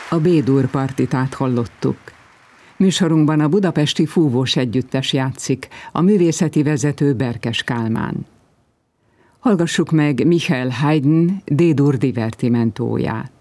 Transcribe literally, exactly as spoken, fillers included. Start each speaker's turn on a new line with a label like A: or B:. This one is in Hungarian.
A: A B-dur partitát hallottuk. Műsorunkban a Budapesti Fúvós Együttes játszik, a művészeti vezető Berkes Kálmán. Hallgassuk meg Michael Haydn D-dur divertimentóját.